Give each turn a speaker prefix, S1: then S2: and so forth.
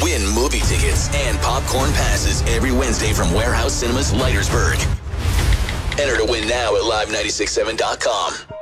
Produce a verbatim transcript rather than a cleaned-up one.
S1: Win movie tickets and popcorn passes every Wednesday from Warehouse Cinemas, Leitersburg. Enter to win now at live nine six seven dot com.